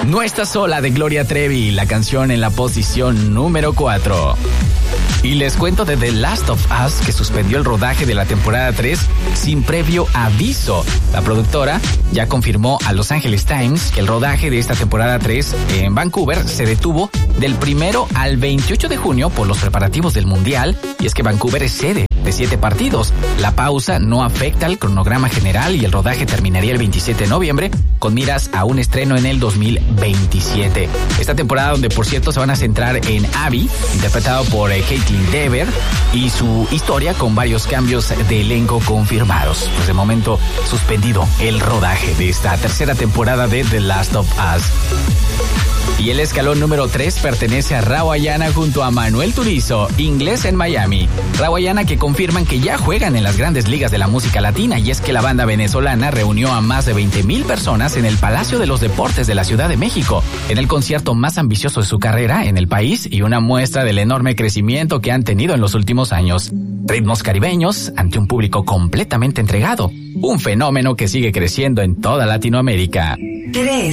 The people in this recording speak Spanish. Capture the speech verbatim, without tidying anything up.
No estás sola de Gloria Trevi, la canción en la posición número cuatro. Y les cuento de The Last of Us, que suspendió el rodaje de la temporada tres sin previo aviso. La productora ya confirmó a Los Angeles Times que el rodaje de esta temporada tres en Vancouver se detuvo del primero al veintiocho de junio por los preparativos del Mundial, y es que Vancouver es sede de siete partidos. La pausa no afecta al cronograma general y el rodaje terminaría el veintisiete de noviembre con miras a un estreno en el dos mil veintisiete. Esta temporada, donde por cierto se van a centrar en Abby, interpretado por eh, Caitlin Dever, y su historia con varios cambios de elenco confirmados. Pues de momento suspendido el rodaje de esta tercera temporada de The Last of Us. Y el escalón número tres pertenece a Rawayana junto a Manuel Turizo, Inglés en Miami. Rawayana, que confirman que ya juegan en las grandes ligas de la música latina, y es que la banda venezolana reunió a más de veinte mil personas en el Palacio de los Deportes de la Ciudad de México, en el concierto más ambicioso de su carrera en el país y una muestra del enorme crecimiento que han tenido en los últimos años. Ritmos caribeños ante un público completamente entregado, un fenómeno que sigue creciendo en toda Latinoamérica. tres.